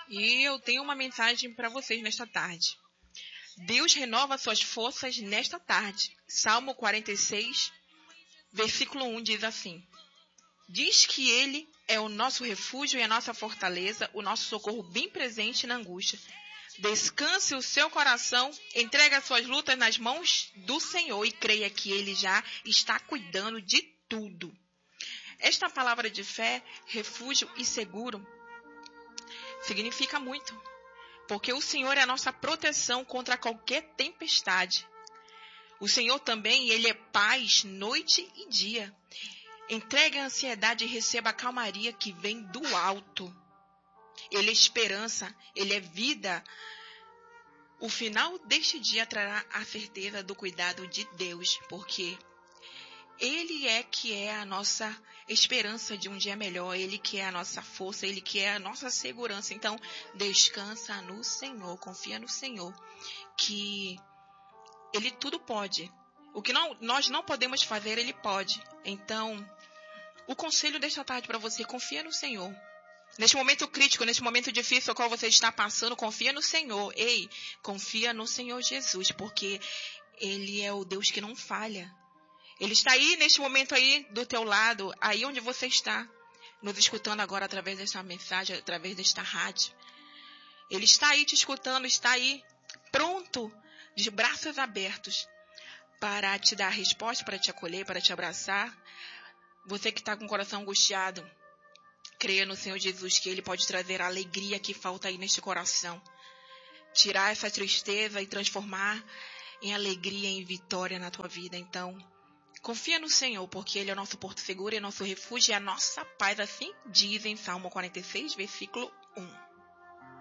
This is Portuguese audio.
E eu tenho uma mensagem para vocês nesta tarde. Deus renova suas forças nesta tarde. Salmo 46, versículo 1 diz assim: Diz que Ele é o nosso refúgio e a nossa fortaleza, o nosso socorro bem presente na angústia. Descanse o seu coração, entregue as suas lutas nas mãos do Senhor e creia que Ele já está cuidando de tudo. Esta palavra de fé, refúgio e seguro, significa muito, porque o Senhor é a nossa proteção contra qualquer tempestade. O Senhor também, Ele é paz noite e dia. Entregue a ansiedade e receba a calmaria que vem do alto. Ele é esperança, Ele é vida. O final deste dia trará a certeza do cuidado de Deus, porque Ele é que é a nossa esperança de um dia melhor, Ele que é a nossa força, Ele que é a nossa segurança. Então, descansa no Senhor, confia no Senhor, que Ele tudo pode. O que nós não podemos fazer, Ele pode. Então, o conselho desta tarde para você, confia no Senhor. Neste momento crítico, neste momento difícil ao qual você está passando, confia no Senhor. Ei, confia no Senhor Jesus, porque Ele é o Deus que não falha. Ele está aí, neste momento aí, do teu lado, aí onde você está, nos escutando agora através desta mensagem, através desta rádio. Ele está aí te escutando, está aí, pronto, de braços abertos, para te dar a resposta, para te acolher, para te abraçar. Você que está com o coração angustiado, creia no Senhor Jesus que Ele pode trazer a alegria que falta aí neste coração. Tirar essa tristeza e transformar em alegria, em vitória na tua vida. Então, confia no Senhor, porque Ele é o nosso porto seguro, é nosso refúgio e a nossa paz. Assim diz em Salmo 46, versículo 1.